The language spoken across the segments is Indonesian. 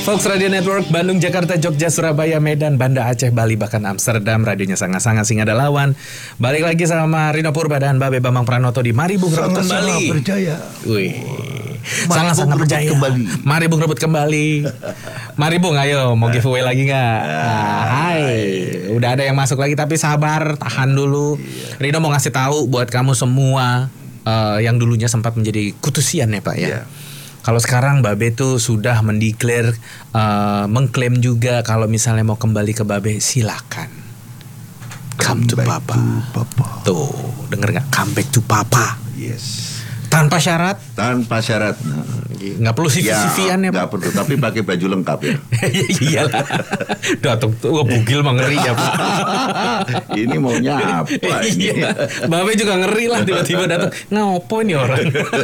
Fox Radio Network, Bandung, Jakarta, Jogja, Surabaya, Medan, Banda Aceh, Bali, bahkan Amsterdam. Radionya sangat-sangat Singa Lawan. Balik lagi sama Rino Purba dan Babe Bambang Pranoto di Mari Bung Rebut Kembali. Sangat percaya. Wih, sangat-sangat percaya. Mari Bung Rebut Kembali. Mari Bung, ayo mau giveaway lagi nggak? Hai, udah ada yang masuk lagi tapi sabar, tahan dulu. Rino mau ngasih tahu buat kamu semua yang dulunya sempat menjadi kutusian ya Pak ya. Kalau sekarang Babe tuh sudah mendeklar, mengklaim juga kalau misalnya mau kembali ke Babe silakan. Come to Papa. Tuh, denger nggak? Come back to Papa. Yes. Tanpa syarat? Tanpa syarat. Nggak perlu CV-CV-an ya Pak? Nggak perlu, tapi pakai baju lengkap ya. Iyalah. Datang tuh bugil mah ngeri ya Pak. Ini maunya apa ini? Babe juga ngeri lah tiba-tiba datang. Ngopo ini orang?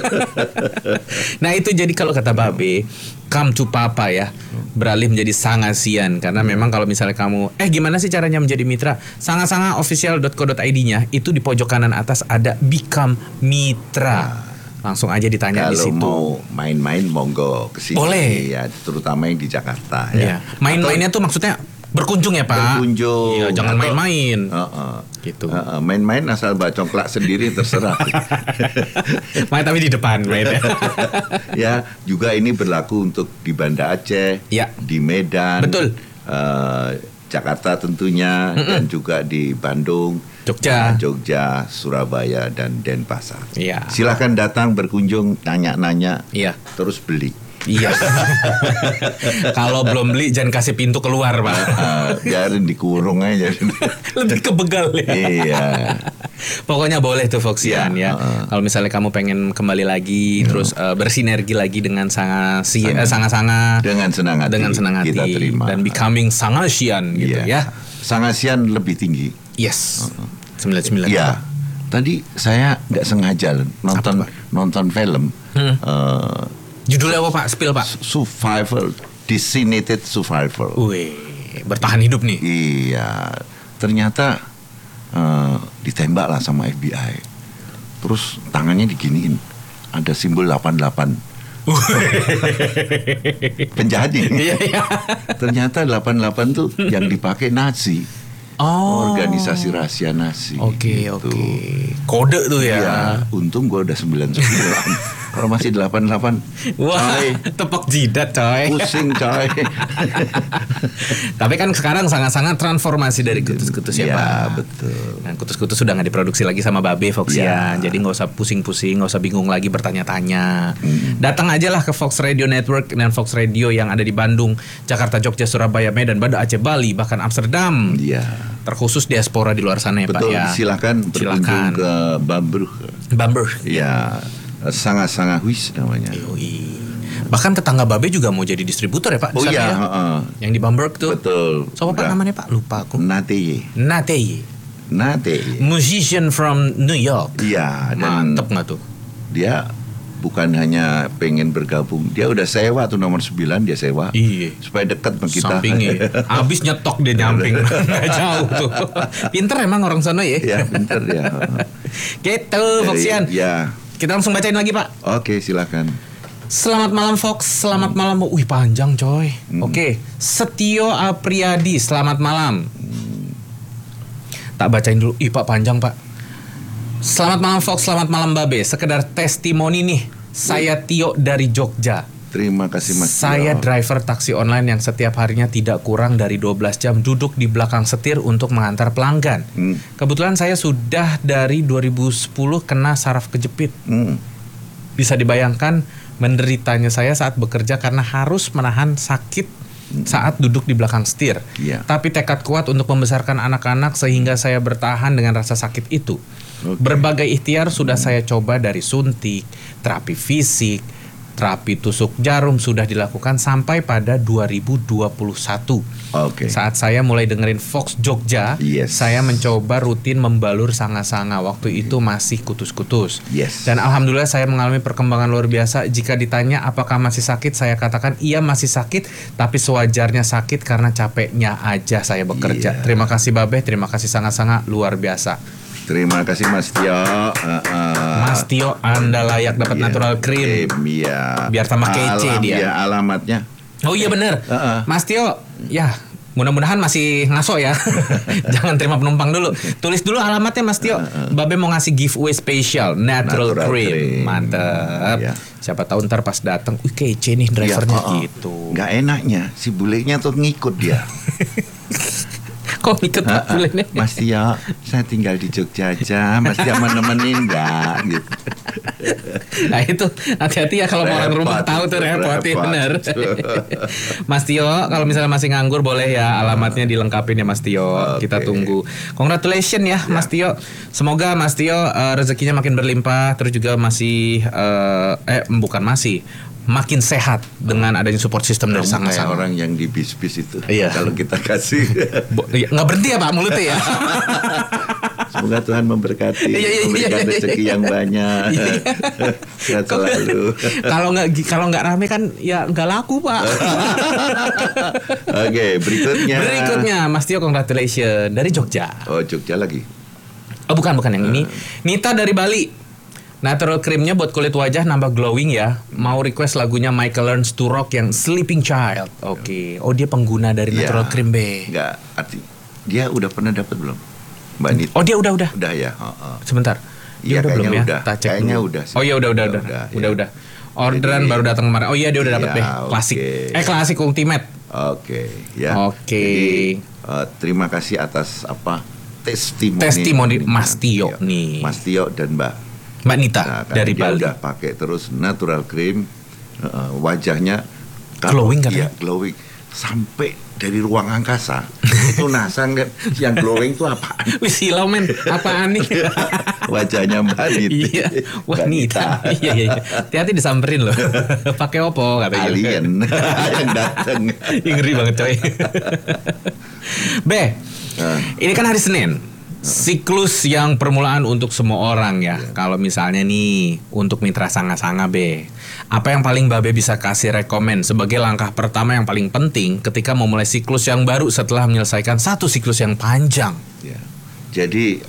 Nah itu jadi kalau kata Babe, come to Papa ya, beralih menjadi Sangasian. Karena memang kalau misalnya kamu, gimana sih caranya menjadi mitra? sangasangaofficial.co.id-nya itu di pojok kanan atas ada Become Mitra. Langsung aja ditanya di situ. Kalau mau main-main monggo kesini. Boleh. Ya, terutama yang di Jakarta ya. Main-mainnya tuh maksudnya berkunjung ya Pak? Berkunjung. Iya, jangan main-main. Gitu. Main-main asal bawa congklak sendiri terserah. Main tapi di depan mainnya. Ya, juga ini berlaku untuk di Banda Aceh, ya. Di Medan. Betul. Jakarta tentunya, dan juga di Bandung, Jogja, Surabaya, dan Denpasar. Iya. Silahkan datang berkunjung, nanya-nanya, terus beli. Iya. Kalau belum beli jangan kasih pintu keluar Pak. Biarin dikurung aja. Lebih ke begal ya. Iya. Pokoknya boleh tuh Foxian ya. Kalau misalnya kamu pengen kembali lagi, terus bersinergi lagi dengan Sanga-Sanga dengan senang hati kita terima. Dan becoming Sangasian gitu ya. Sangasian lebih tinggi. Yes. 99. Iya. Tadi saya nggak sengaja nonton film. Judulnya apa Pak? Spill Pak. Survival, Designated Survival. Wih, bertahan hidup nih. Iya. Ternyata ditembak lah sama FBI. Terus tangannya diginiin. Ada simbol 88. Penjahat ini. Ternyata 88 tuh yang dipakai Nazi. Organisasi rahasia Nazi. Oke. Kode tuh ya. Iya, untung gue udah 99. Kalau masih 88, wah, tepuk jidat coy. Pusing coy. Tapi kan sekarang sangat-sangat transformasi dari kutus-kutus ya Pak. Betul. Dan kutus-kutus sudah nggak diproduksi lagi sama Babe Foxian. Jadi nggak usah pusing-pusing, nggak usah bingung lagi bertanya-tanya. Datang aja lah ke Fox Radio Network dan Fox Radio yang ada di Bandung, Jakarta, Jogja, Surabaya, Medan, Banda Aceh, Bali, bahkan Amsterdam. Iya. Terkhusus diaspora di luar sana ya Pak ya. Silakan berkunjung ke Bamberg. Iya. Sangat-sangat wis namanya. Bahkan tetangga Babe juga mau jadi distributor ya Pak. Yang di Bamberg tuh. Betul. Siapa Pak namanya Pak? Lupa aku. Nateye. Musician from New York. Iya. Mantep nggak tuh? Dia bukan hanya pengen bergabung, dia udah sewa tuh nomor 9 dia sewa. Iya. Supaya dekat sama kita. Sampingnya. Abis nyetok dia nyamping. Nggak jauh tuh. Pinter emang orang sana ya. Iya pinter ya. Gitu Foxian. Iya. Kita langsung bacain lagi Pak. Oke silakan. Selamat malam Fox, selamat malam. Wih panjang coy. Oke. Setio Apriyadi, selamat malam. Tak bacain dulu. Pak panjang Pak. Selamat malam Fox, selamat malam Babe. Sekedar testimoni nih. Saya Tio dari Jogja. Terima kasih Mas. Saya driver taksi online yang setiap harinya tidak kurang dari 12 jam duduk di belakang setir untuk mengantar pelanggan. Kebetulan saya sudah dari 2010 kena saraf kejepit. Bisa dibayangkan menderitanya saya saat bekerja karena harus menahan sakit saat duduk di belakang setir. Tapi tekad kuat untuk membesarkan anak-anak sehingga saya bertahan dengan rasa sakit itu. Berbagai ikhtiar sudah saya coba dari suntik, terapi fisik, terapi tusuk jarum sudah dilakukan sampai pada 2021. Saat saya mulai dengerin Fox Jogja, saya mencoba rutin membalur Sanga-Sanga. Waktu itu masih kutus-kutus. Dan alhamdulillah saya mengalami perkembangan luar biasa. Jika ditanya apakah masih sakit, saya katakan iya masih sakit, tapi sewajarnya sakit karena capeknya aja saya bekerja. Terima kasih Babe, terima kasih Sanga-Sanga, luar biasa. Terima kasih Mas Tio. Mas Tio, Anda layak dapat natural cream. Iya. Biar tambah kece dia. Ya, alamatnya Oh iya bener. Mas Tio, ya mudah-mudahan masih ngaso ya. Jangan terima penumpang dulu. Tulis dulu alamatnya Mas Tio. Babe mau ngasih giveaway spesial Natural Cream. Mantep. Ya. Siapa tahu ntar pas datang, kece nih drivernya gitu. Nggak enaknya si bulenya tuh ngikut dia. Kok ngikut bulenya? Mas Tio, saya tinggal di Jogja aja. Mas Tio mau nemenin nggak? Gitu. Nah itu hati-hati ya kalau orang rumah tahu tuh repot. Bener. Mas Tio kalau misalnya masih nganggur boleh ya alamatnya dilengkapin ya Mas Tio. Kita tunggu. Congratulations ya Mas Tio. Semoga Mas Tio rezekinya makin berlimpah, terus juga masih makin sehat dengan adanya support system dari Kayak Sanga-Sanga. orang yang di bis-bis itu. Iya. Kalau kita kasih Nggak berhenti ya Pak mulutnya ya. semoga Tuhan memberkati, memberikan rezeki yang banyak. Sehat selalu. Kalau nggak rame kan ya nggak laku Pak. Oke, berikutnya Mas Tio congratulations dari Jogja. Oh, Jogja lagi. Oh bukan yang ini. Nita dari Bali. Natural creamnya buat kulit wajah nambah glowing ya. Mau request lagunya Michael Learns to Rock yang Sleeping Child. Oke. Oh dia pengguna dari natural cream B. Enggak, dia udah pernah dapat belum, Mbak Nita? Oh dia udah. Udah ya. Sebentar. Iya udah belum ya? udah. Tak cek Kayaknya dulu. udah sih. Oh iya udah. Udah. Orderan baru datang kemarin. Oh iya dia udah dapat B. Klasik. Okay. Klasik Ultimate. Oke, ya. Oke. Jadi, terima kasih atas testimoni Mas Tio nih. Mas Tio dan Mbak Nita dari dia Bali. udah pakai terus natural cream, wajahnya Glowing kan? Iya, glowing sampai dari ruang angkasa. Itu NASA ngeliat yang glowing itu apaan? Wih silau men, apaan nih? Wajahnya Mbak Nita. Iya, wah Nita. Iya. Hati-hati disamperin loh. Pakai opo katanya. Alien yang datang. Ngeri banget coy. Ini kan hari Senin. Siklus yang permulaan untuk semua orang ya. Kalau misalnya nih untuk mitra Sanga-Sanga apa yang paling Babe bisa kasih rekomen sebagai langkah pertama yang paling penting ketika memulai siklus yang baru setelah menyelesaikan satu siklus yang panjang? Ya. Jadi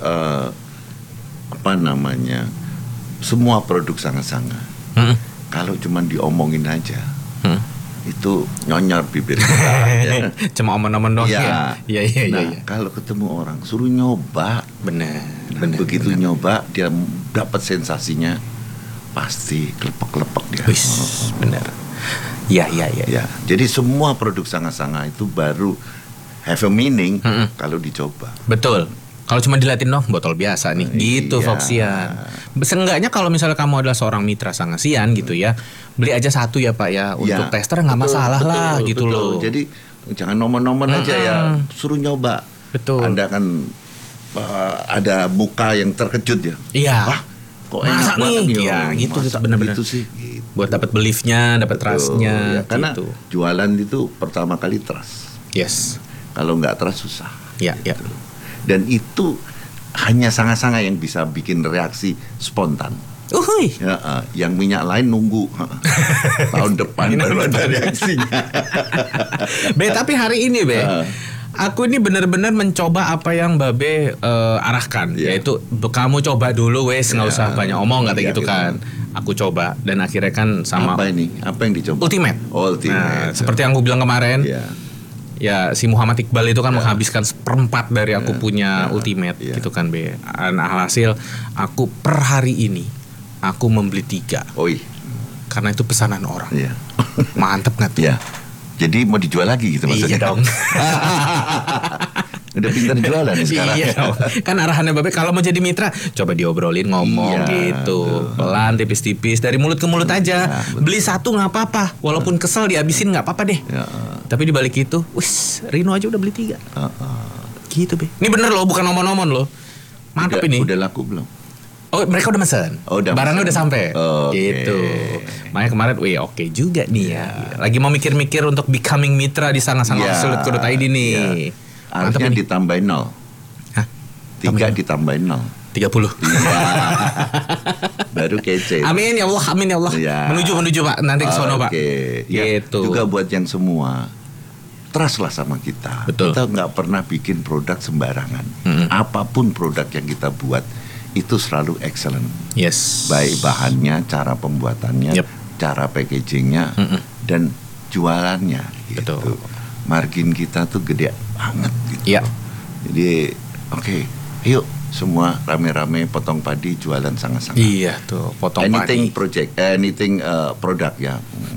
semua produk Sanga-Sanga kalau cuma diomongin aja itu nyonyor bibir kita. Ya. Cuma omong-omong doang ya. Iya. Nah, kalau ketemu orang suruh nyoba. Bener. Begitu nyoba dia dapat sensasinya pasti kelepek-kelepek dia. Bener. Iya. Ya, jadi semua produk Sanga-Sanga itu baru have a meaning kalau dicoba. Betul. Kalau cuma diliatin dong botol biasa nih, gitu Foxian. Seenggaknya kalau misalnya kamu adalah seorang mitra Sanga-Sian gitu ya, beli aja satu ya Pak ya, untuk tester nggak masalah lah gitu loh. Jadi jangan nomor-nomor aja ya, suruh nyoba. Betul. Anda kan ada muka yang terkejut ya. Iya. Wah, kok enak banget nih. Ya gitu benar-benar. Gitu sih. Gitu. Buat dapat beliefnya, dapat trustnya. Ya, karena gitu. jualan itu pertama kali trust. Yes. Kalau nggak trust susah. Iya. Dan itu hanya Sanga-Sanga yang bisa bikin reaksi spontan. Ya, yang minyak lain nunggu tahun depan baru ada reaksinya. Tapi hari ini aku ini benar-benar mencoba apa yang Babe arahkan, yaitu kamu coba dulu nggak usah banyak omong kata gitu kan. Aku coba dan akhirnya kan sama. Apa yang dicoba? Ultimate. Nah, seperti yang aku bilang kemarin. Ya si Muhammad Iqbal itu kan menghabiskan 1/4 dari aku punya Ultimate gitu kan Nah, alhasil aku per hari ini aku membeli 3. Karena itu pesanan orang. Mantep nggak tuh? Jadi mau dijual lagi gitu maksudnya? Iya dong. Udah pintar jualan sekarang. Iya dong. Kan arahannya Babe kalau mau jadi mitra coba diobrolin ngomong gitu. Pelan tipis-tipis dari mulut ke mulut aja. Beli satu nggak apa-apa. Walaupun kesel dihabisin nggak apa-apa deh. Tapi dibalik itu, Rino aja udah beli 3. Gitu Ini bener loh, bukan omon-omon loh. Mantap ini. Udah laku belum? Oh mereka udah mesen. Barangnya udah sampai. Gitu. Makanya kemarin, oke juga nih ya. Lagi mau mikir-mikir untuk becoming mitra di Sanga-Sanga Absolute.id nih. Harusnya ditambahin 0. 3 ditambahin 0. 30. Baru kece. Amin ya Allah. Menuju Pak. Nanti ke sono Pak. Gitu. Juga buat yang semua, trust lah sama kita. Betul. Kita nggak pernah bikin produk sembarangan. Apapun produk yang kita buat itu selalu excellent. Yes. Baik bahannya, cara pembuatannya, cara packagingnya, dan jualannya gitu. Betul. Margin kita tuh gede banget gitu. Iya. Jadi oke, yuk semua rame-rame potong padi jualan sangat-sangat. Iya tuh, potong anything padi. anything produk ya.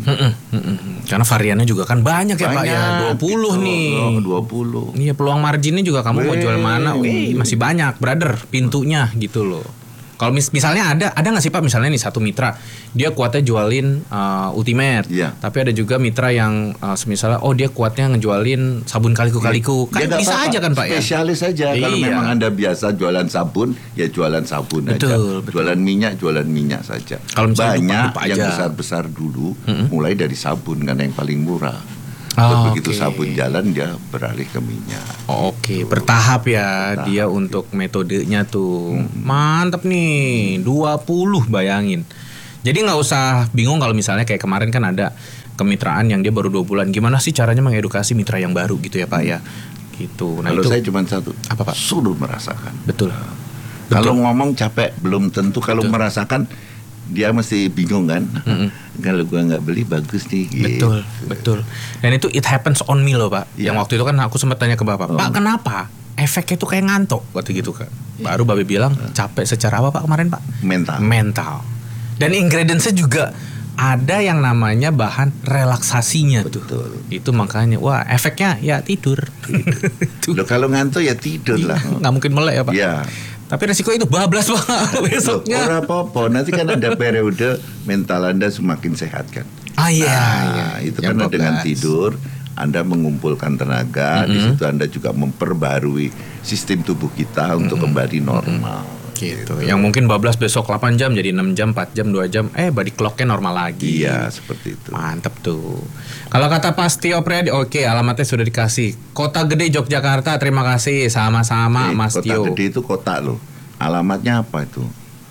Karena variannya juga kan banyak ya Pak ya, 20 gitu. nih. 20. Iya, peluang marginnya juga kamu mau jual mana? Wih, masih banyak, brother, pintunya gitu loh. Kalau misalnya ada nggak sih Pak, misalnya nih satu mitra dia kuatnya jualin Ultimate, Iya. tapi ada juga mitra yang misalnya dia kuatnya ngejualin sabun kaliku-kaliku, kan Ya, bisa apa-apa. aja kan Pak ya. Spesialis saja. Kalau Iya. memang Anda biasa jualan sabun, ya jualan sabun aja. Betul. Jualan minyak saja. Kalau misalnya banyak lupa yang aja. besar-besar dulu, mulai dari sabun karena yang paling murah. Terus begitu Oke. sabun jalan dia beralih ke minyak. Oke, bertahap ya dia untuk metodenya tuh. Mantap nih, 20 bayangin. Jadi nggak usah bingung kalau misalnya kayak kemarin kan ada kemitraan yang dia baru 2 bulan. Gimana sih caranya mengedukasi mitra yang baru gitu ya Pak ya? Gitu. Nah Kalau itu saya cuma satu, Apa, Pak? suruh merasakan. betul. Kalau ngomong capek belum tentu, kalau Betul. merasakan dia mesti bingung kan. Kalau gua nggak beli bagus nih. Betul, gitu. betul. Dan itu it happens on me loh Pak. Iya. Yang waktu itu kan aku sempat tanya ke Bapak, Pak kenapa? Efeknya tuh kayak ngantuk waktu gitu kan. Baru Babe bilang capek secara apa Pak kemarin Pak? Mental. Dan ingredientsnya juga ada yang namanya bahan relaksasinya tuh. Betul. Itu makanya wah efeknya ya tidur. Tuh. Loh, kalau ngantuk ya tidur lah. Nggak mungkin melek ya Pak. Iya. Tapi resiko itu bablas Pak besoknya. Ora apa-apa, nanti kan ada periode mental Anda semakin sehat kan. Iya. Nah, itu Yang karena dengan bablas. tidur Anda mengumpulkan tenaga, di situ Anda juga memperbarui sistem tubuh kita untuk kembali normal. Gitu. Yang mungkin bablas besok 8 jam jadi 6 jam, 4 jam, 2 jam, body clocknya normal lagi. Iya, seperti itu. Mantep tuh. Kalau kata Pak Tio Priadi, oke, alamatnya sudah dikasih. Kota Gede Yogyakarta, terima kasih. Sama-sama Mas Kota Tio. Gede itu kota loh. Alamatnya apa itu?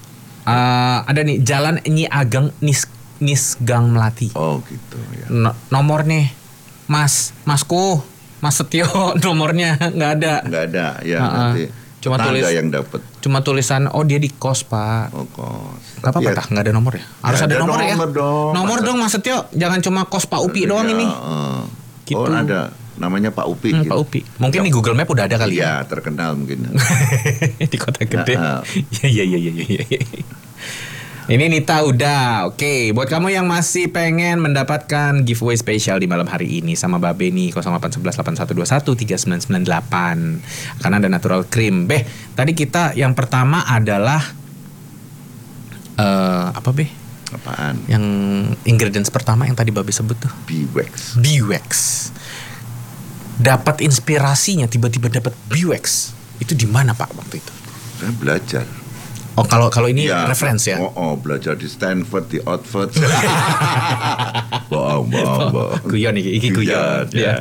Ada nih, Jalan Nyi Ageng Nisgang Melati. Oh gitu ya. Nomor nih, Masku, Mas Setio, nomornya nggak ada. Nggak ada ya nanti. Cuma tetangga tulis- yang dapat. Cuma tulisan, dia di kos Pak. Oh kos. Gak apa-apa dah, nggak ada nomor ya? Harus Ya, ada ada nomor ya? nomor dong. Nomor Masa- dong Mas Setio, jangan cuma kos Pak Upi doang Ya, ini. Gitu. Gitu. Oh ada, namanya Pak Upi. Pak Upi. Mungkin di Google Map udah ada kali ya. Iya terkenal mungkin. Di kota gede. Nah, Iya. Ini Nita udah. Oke, buat kamu yang masih pengen mendapatkan giveaway spesial di malam hari ini sama Babe nih 081181213998. Karena ada natural cream. Tadi kita yang pertama adalah apa Be? Apaan? Yang ingredients pertama yang tadi Babe sebut tuh. Beeswax. Beeswax. Dapat inspirasinya tiba-tiba dapat Beeswax. Itu di mana Pak waktu itu? Saya belajar. Oh kalau ini Ya, reference ya. belajar di Stanford, di Oxford. bohong. Guyon iki guyon. Ya.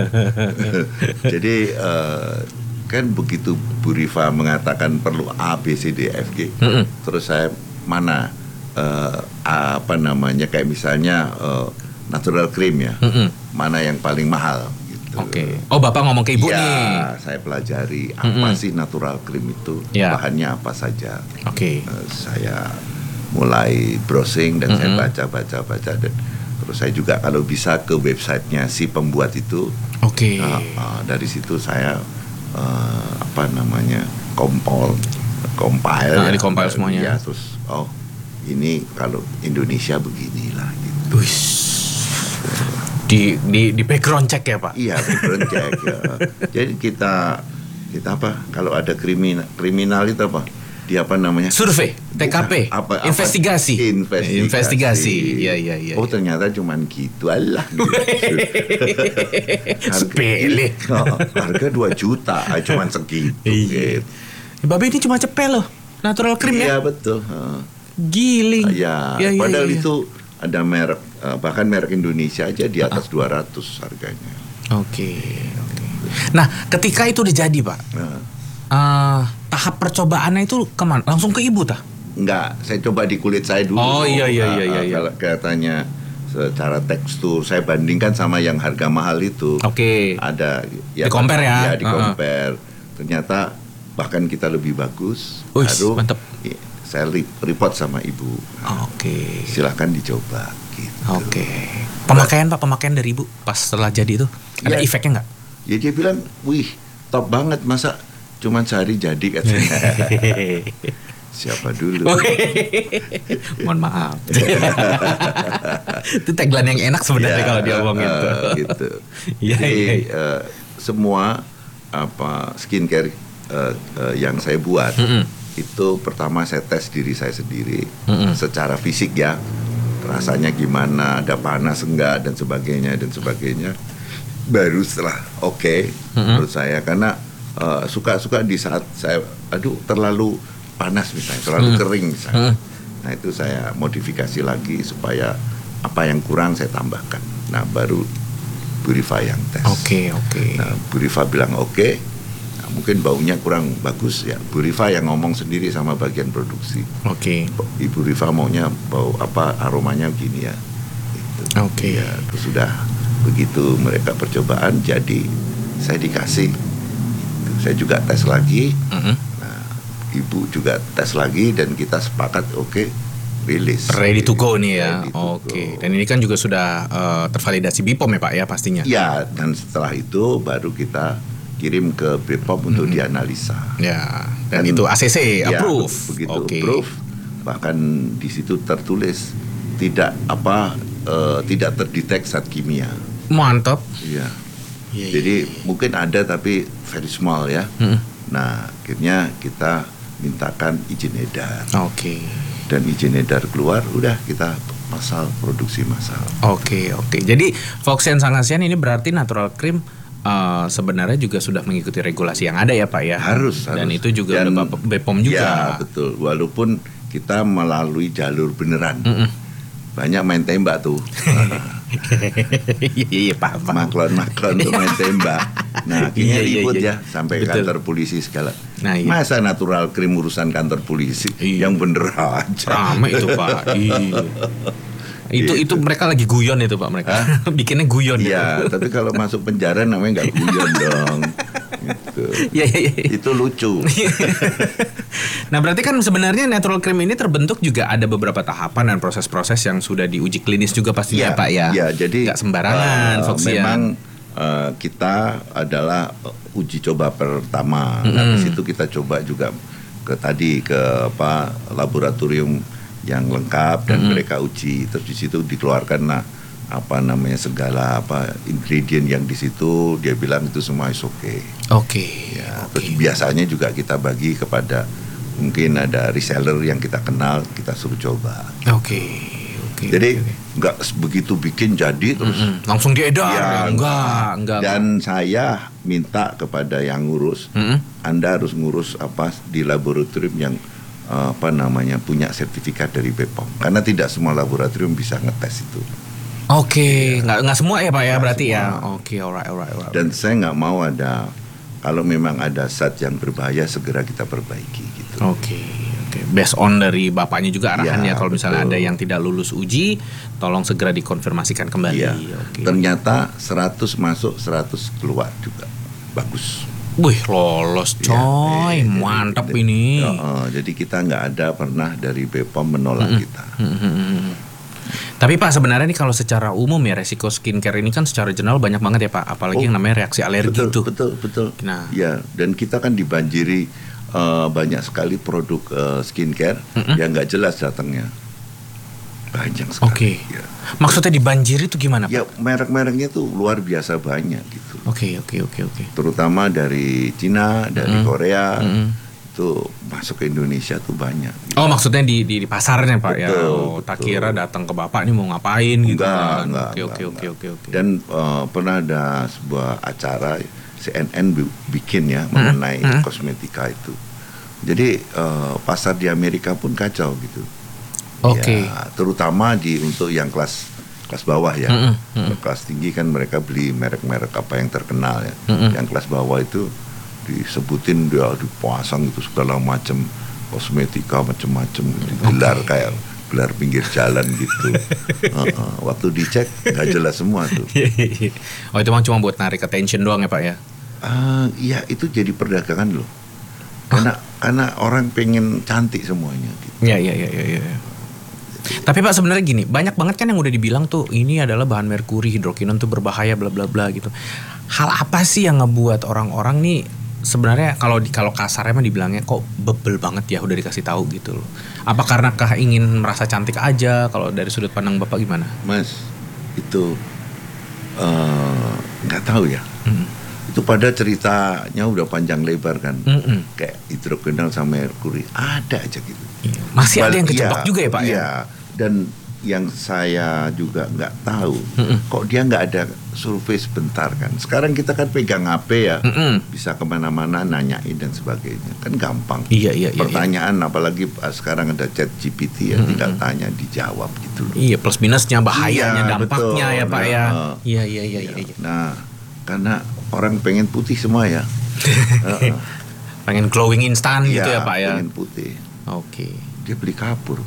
Jadi kan begitu Bu Rifa mengatakan perlu A, B, C, D, F, G. Terus saya mana apa namanya kayak misalnya natural cream ya. Mana yang paling mahal gitu. Oke. Oh Bapak ngomong ke Ibu Ya, nih. saya pelajari apa sih natural cream itu, Ya. bahannya apa saja. Oke. Saya mulai browsing dan saya baca dan terus saya juga kalau bisa ke websitenya si pembuat itu. Oke. Dari situ saya apa namanya compile Di compile semuanya. ya, terus ini kalau Indonesia beginilah gitu. Wih. Di background check ya Pak. Iya, background check ya. Jadi kita apa kalau ada kriminal itu apa? Dia apa namanya? Survei, TKP, Apa- investigasi. Investigasi. Iya. Oh ternyata cuman gitu, alah. Sepele. Harga 2 juta, cuman segitu. Iya. Gitu. Babe ini cuma cepel loh. Natural cream ya. Iya betul. Giling. Ya, Iya, padahal iya. itu ada merek, bahkan merek Indonesia aja di atas 200 harganya. Oke. Nah, ketika itu udah jadi Pak, Nah, tahap percobaannya itu kemana? Langsung ke Ibu tah? enggak, saya coba di kulit saya dulu. Oh, iya. Kalau katanya secara tekstur saya bandingkan sama yang harga mahal itu. Oke. Ada Di-compare ya? Ya, di compare. Ternyata bahkan kita lebih bagus. Uish, mantep. saya report sama ibu. Oke. Silahkan dicoba. Gitu. Oke. Pemakaian dari ibu pas setelah jadi itu ada efeknya nggak? Ya dia bilang, wih top banget, masa cuman sehari jadi katanya. Siapa dulu? Mohon maaf. Itu tagline yang enak sebenarnya kalau dia ngomong gitu. Jadi semua skincare yang saya buat itu pertama saya tes diri saya sendiri secara fisik ya, rasanya gimana, ada panas enggak dan sebagainya. Baru setelah menurut saya, karena suka di saat saya terlalu panas misalnya, terlalu kering misalnya. Nah itu saya modifikasi lagi supaya apa yang kurang saya tambahkan. Nah baru Bu Rifa yang tes. Oke. Nah Bu Rifa bilang oke. Nah, mungkin baunya kurang bagus ya. Bu Rifa yang ngomong sendiri sama bagian produksi. Oke. Ibu Rifa maunya bau apa, aromanya gini ya. Gitu. Oke. Ya, terus sudah begitu mereka percobaan jadi saya dikasih. Saya juga tes lagi. Ibu juga tes lagi dan kita sepakat rilis. Ready to go nih ya. Oke. Dan ini kan juga sudah tervalidasi BPOM ya Pak ya pastinya. Ya, dan setelah itu baru kita kirim ke BPOM untuk dianalisa. Ya. Dan itu ACC approve. Begitu approve. Bahkan di situ tertulis tidak terdetek zat kimia. Mantap. Iya. Jadi mungkin ada tapi very small ya. Nah, akhirnya kita mintakan izin edar. Oke. Dan izin edar keluar, udah kita produksi massal. Oke. Jadi Foxian Sangasian ini berarti natural cream sebenarnya juga sudah mengikuti regulasi yang ada ya Pak ya. Harus. Dan itu juga udah BPOM juga. Ya betul. Walaupun kita melalui jalur beneran. Banyak main tembak tuh. Iya Pak. Maklon tuh main tembak. Nah akhirnya ribut ya sampai kantor polisi segala. Nah, Masa natural cream urusan kantor polisi? Yang bener aja. Ramai itu Pak. Itu mereka lagi guyon itu Pak mereka. Bikinnya guyon. Iya, tapi kalau masuk penjara namanya nggak guyon dong. Gitu. Iya. Itu lucu. Nah berarti kan sebenarnya natural cream ini terbentuk juga ada beberapa tahapan dan proses-proses yang sudah diuji klinis juga pastinya Pak ya. Iya, jadi nggak sembarangan Foxian. Memang kita adalah uji coba pertama. Nah, di situ kita coba juga ke laboratorium yang lengkap dan mereka uji. Terus di situ dikeluarkan segala ingredient yang di situ, dia bilang itu semua is okay. Oke. Ya, terus biasanya juga kita bagi kepada mungkin ada reseller yang kita kenal, kita suruh coba. Oke. Jadi nggak begitu bikin jadi terus langsung diedar. Ya, enggak. Dan saya minta kepada yang ngurus, Anda harus ngurus di laboratorium yang punya sertifikat dari BPOM, karena tidak semua laboratorium bisa ngetes itu. Oke, nggak semua ya Pak ya berarti semua. Ya. Oke, alright. Dan saya nggak mau kalau memang ada zat yang berbahaya segera kita perbaiki gitu. Oke. Based on dari bapaknya juga arahannya kalau misalnya ada yang tidak lulus uji, tolong segera dikonfirmasikan kembali. Ya. Ternyata 100 masuk, 100 keluar juga. Bagus. Wih, lolos coy, mantap ini. Jadi kita nggak ada pernah dari BPOM menolak kita. Tapi Pak sebenarnya nih kalau secara umum ya resiko skincare ini kan secara general banyak banget ya Pak, apalagi yang namanya reaksi alergi itu. Betul. Nah, ya, dan kita kan dibanjiri banyak sekali produk skincare yang nggak jelas datangnya. Banyak sekali. Oke. Ya. Maksudnya dibanjiri itu gimana Pak? Ya merek-mereknya tuh luar biasa banyak gitu. Oke. Terutama dari Cina, dari Korea. Itu masuk ke Indonesia tuh banyak gitu. Oh maksudnya di pasarnya Pak. Betul. Tak kira datang ke Bapak nih mau ngapain gitu kan. Oke. Dan pernah ada sebuah acara CNN bikin ya mengenai kosmetika itu. Jadi pasar di Amerika pun kacau gitu. Oke. Ya, terutama untuk yang kelas bawah ya. Kelas tinggi kan mereka beli merek-merek apa yang terkenal ya. Yang kelas bawah itu disebutin dia dipasang itu segala macam kosmetika macam-macam gelar kayak gelar pinggir jalan gitu. Waktu dicek nggak jelas semua tuh. Oh itu cuma buat narik attention doang ya Pak ya? Iya itu jadi perdagangan loh. Karena orang pengen cantik semuanya gitu. Iya. Tapi Pak, sebenarnya gini, banyak banget kan yang udah dibilang tuh ini adalah bahan merkuri, hidrokinon tuh berbahaya bla bla bla gitu. Hal apa sih yang ngebuat orang-orang nih sebenarnya kalau kasarnya mah dibilangnya kok bebel banget ya udah dikasih tahu gitu loh. Apa karenakah ingin merasa cantik aja? Kalau dari sudut pandang Bapak gimana? Mas, itu nggak tahu ya. Itu pada ceritanya udah panjang lebar kan. Kayak hidrogenol sama merkuri ada aja gitu. Iya. Masih ada yang kejebak juga ya Pak ya? Iya. Dan yang saya juga nggak tahu, kok dia nggak ada survei sebentar kan. Sekarang kita kan pegang HP ya, bisa kemana-mana nanyain dan sebagainya, kan gampang. Iya. Pertanyaan apalagi sekarang ada ChatGPT ya, tinggal tanya dijawab gitu loh. Iya, plus minusnya, bahayanya, dampaknya betul. ya Pak ya. Iya. Nah, karena orang pengen putih semua ya. Pengen glowing instan gitu ya Pak ya. Pengen putih. Oke. Dia beli kapur.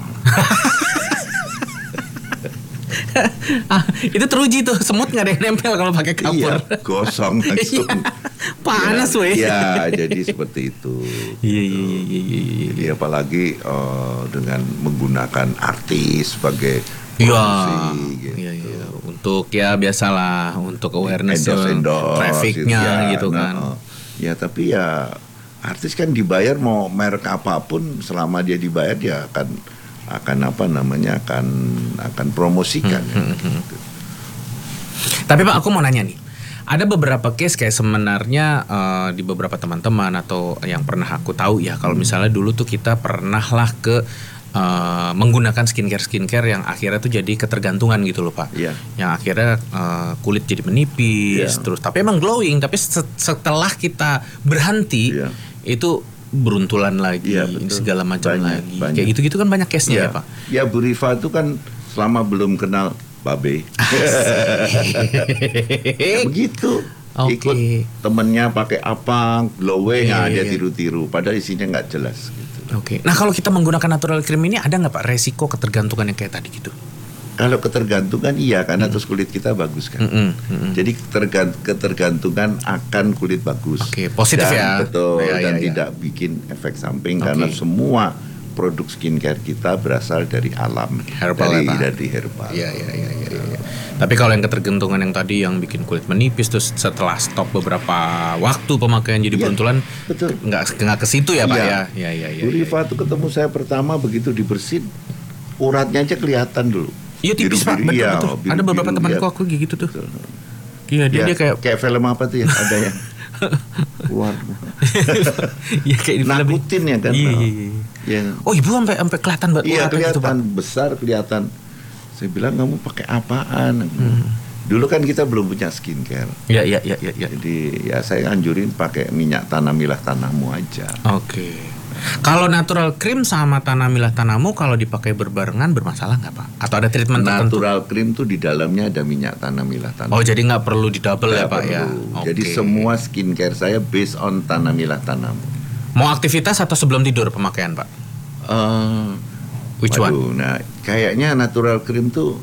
Itu teruji tuh, semut nggak ada yang nempel kalau pakai kapur. Iya, gosong langsung. Panas weh. Iya, jadi seperti itu. Iya. Jadi apalagi dengan menggunakan artis sebagai promosi gitu. Iya. Untuk ya biasalah untuk awareness endorse trafficnya gitu kan. Ya tapi ya artis kan dibayar mau merek apapun, selama dia dibayar dia akan promosikan. Gitu. Tapi Pak, aku mau nanya nih. Ada beberapa case kayak sebenarnya di beberapa teman-teman atau yang pernah aku tahu ya, kalau misalnya dulu tuh kita pernah lah ke menggunakan skincare yang akhirnya tuh jadi ketergantungan gitu loh Pak. Iya. Yang akhirnya kulit jadi menipis terus, tapi emang glowing, tapi setelah kita berhenti itu beruntulan lagi, segala macam lagi. Kayak gitu-gitu kan banyak case-nya ya Pak. Ya Bu Rifa itu kan selama belum kenal Babe. Ya, begitu. Ikut temennya pakai apa, glowing, dia tiru-tiru. Padahal isinya nggak jelas gitu. Nah kalau kita menggunakan natural cream ini ada nggak Pak resiko ketergantungan yang kayak tadi gitu? Kalau ketergantungan iya, karena terus kulit kita bagus kan. Jadi ketergantungan akan kulit bagus. Positif dan, ya. Betul. Dan tidak bikin efek samping karena semua produk skincare kita berasal dari alam, dari herbal. Iya. Tapi kalau yang ketergantungan yang tadi yang bikin kulit menipis terus setelah stop beberapa waktu pemakaian jadi beruntulan, nggak ke situ ya Pak ya. Iya. Bu Rifa tuh ketemu saya pertama begitu dibersihin, uratnya aja kelihatan dulu. Iya tipis Pak, betul. Ada beberapa temanku aku gitu tuh. Iya dia kayak film apa tuh ya, ada yang keluar. Iya kayak di film. Nakutin ya kan. Iya. Oh ibu sampai kelihatan buat uratnya kelihatan gitu, Pak. Besar kelihatan. Saya bilang kamu pakai apaan? Dulu kan kita belum punya skincare. Iya. Jadi ya saya anjurin pakai minyak tanamilah tanahmu aja. Oke. Kalau natural cream sama tanamilah tanahmu kalau dipakai berbarengan bermasalah nggak Pak? Atau ada treatment tertentu? Natural cream tuh di dalamnya ada minyak tanamilah tanahmu. Oh jadi nggak perlu didouble ya Pak ya? Jadi semua skincare saya based on tanamilah tanahmu. Mau aktivitas atau sebelum tidur pemakaian Pak? Which one? Nah kayaknya natural cream tuh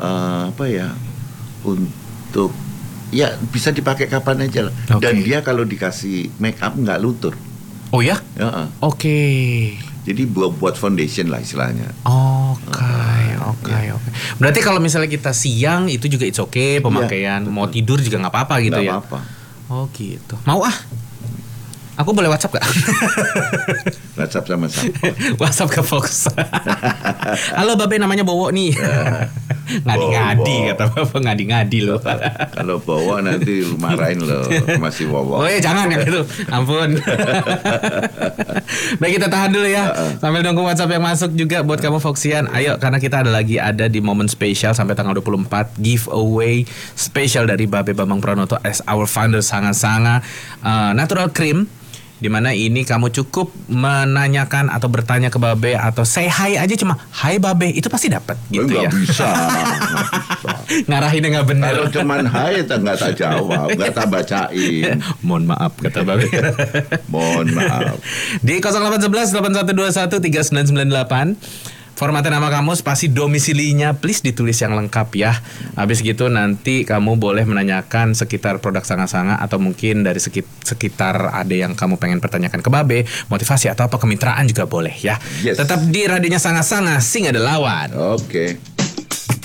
untuk ya bisa dipakai kapan aja lah. Dan dia kalau dikasih make up nggak luntur. Oh ya? Oke. Jadi buat foundation lah istilahnya. Oke. Berarti kalau misalnya kita siang itu juga it's okay pemakaian. Mau tidur juga nggak apa-apa gitu ya? Nggak apa-apa. Oh gitu. Mau Aku boleh WhatsApp gak? WhatsApp sama siapa? WhatsApp ke Fox. Halo Babe, namanya Bowo nih. Ngadi-ngadi kata Bapak, ngadi-ngadi loh. Kalau Bowo nanti marahin loh, masih Bowo. Oh jangan yang itu, ampun. Baik kita tahan dulu ya, sambil nunggu WhatsApp yang masuk juga buat kamu Foxian. Ayo karena kita ada di momen spesial sampai tanggal 24 giveaway spesial dari Babe Bambang Pranoto as our founder Sanga Natural Cream. Dimana ini kamu cukup menanyakan atau bertanya ke Babe atau say hi aja cuma hai Babe itu pasti dapat gitu ya. Nggak bisa. Ngarahinnya nggak benar. Kalau cuman hai nggak tak jawab, nggak tak bacain. Mohon maaf kata Babe. Mohon maaf. Di 0811 8121 3998 Formatnya nama kamu, spasi domisilinya please ditulis yang lengkap ya. Habis gitu nanti kamu boleh menanyakan sekitar produk Sanga-Sanga atau mungkin dari sekitar ada yang kamu pengen pertanyakan ke Babe, motivasi atau apa kemitraan juga boleh ya. Yes. Tetap di radionya Sanga-Sanga, sing ada lawan. Oke.